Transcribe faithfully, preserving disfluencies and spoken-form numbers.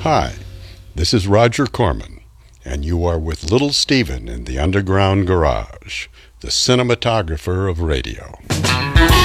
Hi, this is Roger Corman, and you are with Little Steven in the Underground Garage, the cinematographer of radio.